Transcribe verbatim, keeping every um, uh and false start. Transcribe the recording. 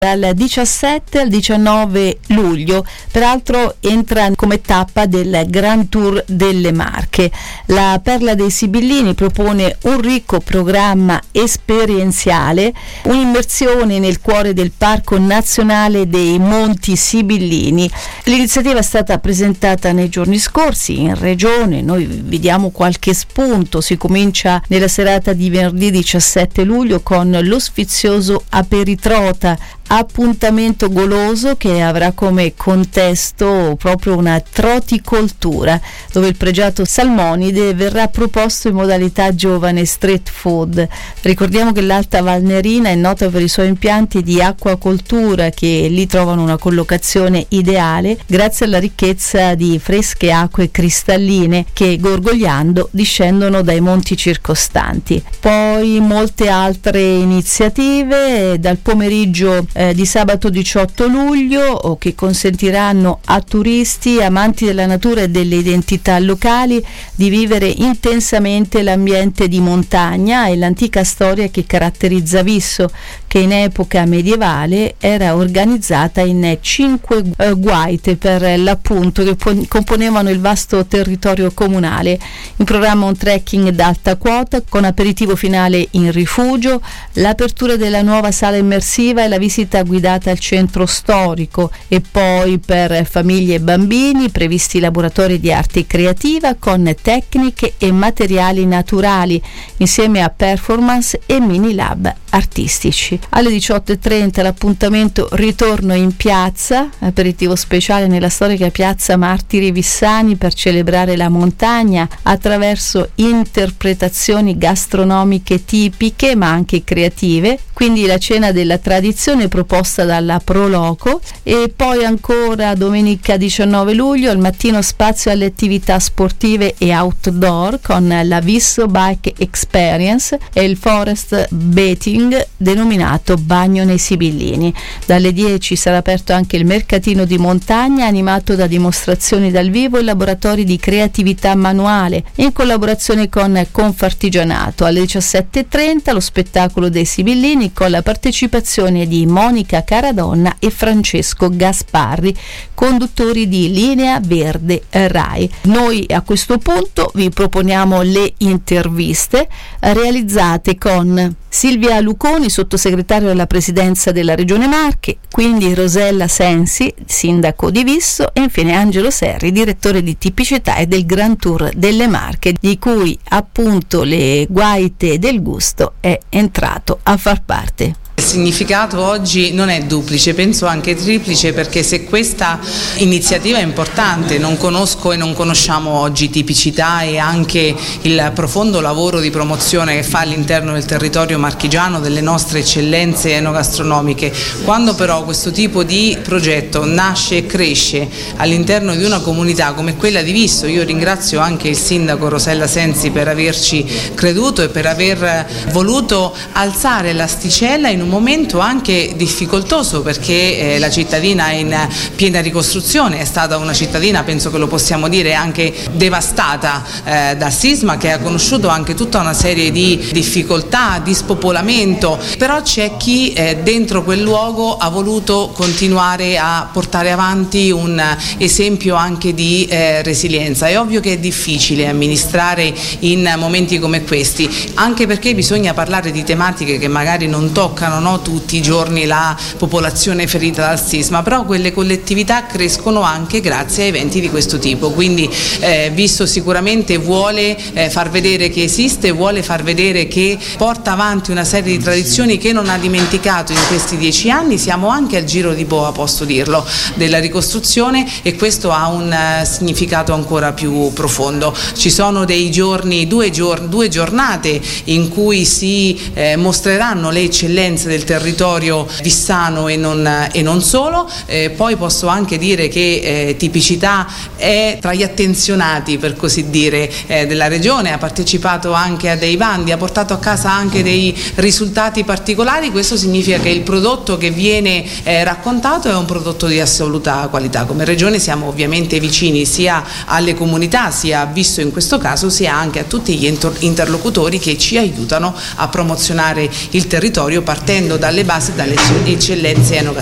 dal diciassette al diciannove luglio, peraltro entra come tappa del Grand Tour delle Marche. La Perla dei Sibillini propone un ricco programma esperienziale, un'immersione nel cuore del Parco Nazionale dei Monti Sibillini. L'iniziativa è stata presentata nei giorni scorsi in regione, noi vi diamo qualche spunto. Si comincia nella serata di venerdì diciassette luglio con lo sfizioso Aperitrota, appuntamento goloso che avrà come contesto proprio una troticoltura, dove il pregiato salmonide verrà proposto in modalità giovane street food. Ricordiamo che l'Alta Valnerina è nota per i suoi impianti di acquacoltura, che lì trovano una collocazione ideale grazie alla ricchezza di fresche acque cristalline che, gorgogliando, discendono dai monti circostanti. Poi molte altre iniziative dal pomeriggio eh, di sabato diciotto luglio, che consentiranno a turisti amanti della natura e delle identità locali di vivere intensamente l'ambiente di montagna e l'antica storia che caratterizza Visso, che in epoca medievale era organizzata in cinque eh, guaite per l'appunto, che pon- componevano il vasto territorio comunale. In programma un trekking d'alta quota con aperitivo finale in rifugio, l'apertura della nuova sala immersiva e la visita guidata al centro storico, e poi per famiglie e bambini previsti laboratori di arte creativa con tecniche e materiali naturali insieme a performance e mini lab artistici. Alle diciotto e trenta l'appuntamento Ritorno in piazza, aperitivo speciale nella storica piazza Martiri Vissani per celebrare la montagna attraverso interpretazioni gastronomiche tipiche ma anche creative, quindi la cena della tradizione proposta dalla Proloco. E poi ancora domenica diciannove luglio al mattino spazio alle attività sportive e outdoor con la Visso Bike Experience e il Forest Bathing denominato Bagno nei Sibillini. Dalle dieci sarà aperto anche il mercatino di montagna animato da dimostrazioni dal vivo e laboratori di creatività manuale in collaborazione con Confartigianato. Alle diciassette e trenta lo spettacolo dei Sibillini con la partecipazione di Monica Caradonna e Francesco Gasparri, conduttori di Linea Verde Rai. Noi a questo punto vi proponiamo le interviste realizzate con Silvia Luconi, sottosegretario alla presidenza della Regione Marche, quindi Rosella Sensi, sindaco di Visso, e infine Angelo Serri, direttore di tipicità e del Grand Tour delle Marche, di cui appunto le Guaite del Gusto è entrato a far parte. Il significato oggi non è duplice, penso anche triplice, perché se questa iniziativa è importante, non conosco e non conosciamo oggi tipicità e anche il profondo lavoro di promozione che fa all'interno del territorio marchigiano delle nostre eccellenze enogastronomiche. Quando però questo tipo di progetto nasce e cresce all'interno di una comunità come quella di Visso, io ringrazio anche il sindaco Rosella Sensi per averci creduto e per aver voluto alzare l'asticella in un momento anche difficoltoso, perché eh, la cittadina è in piena ricostruzione, è stata una cittadina, penso che lo possiamo dire, anche devastata eh, dal sisma, che ha conosciuto anche tutta una serie di difficoltà, di spopolamento, però c'è chi eh, dentro quel luogo ha voluto continuare a portare avanti un esempio anche di eh, resilienza. È ovvio che è difficile amministrare in momenti come questi, anche perché bisogna parlare di tematiche che magari non toccano no, tutti i giorni la popolazione ferita dal sisma, però quelle collettività crescono anche grazie a eventi di questo tipo, quindi eh, Visso sicuramente vuole eh, far vedere che esiste, vuole far vedere che porta avanti una serie di tradizioni che non ha dimenticato in questi dieci anni. Siamo anche al giro di boa, posso dirlo, della ricostruzione, e questo ha un uh, significato ancora più profondo. Ci sono dei giorni, due, gior- due giornate in cui si eh, mostreranno le eccellenze del territorio vissano e non, e non solo. Eh, poi posso anche dire che eh, tipicità è tra gli attenzionati, per così dire, eh, della regione, ha partecipato anche a dei bandi, ha portato a casa anche dei risultati particolari. Questo significa che il prodotto che viene eh, raccontato è un prodotto di assoluta qualità. Come regione siamo ovviamente vicini sia alle comunità, sia a Visso in questo caso, sia anche a tutti gli inter- interlocutori che ci aiutano a promozionare il territorio partendo partendo dalle basi, dalle eccellenze enogastronomiche.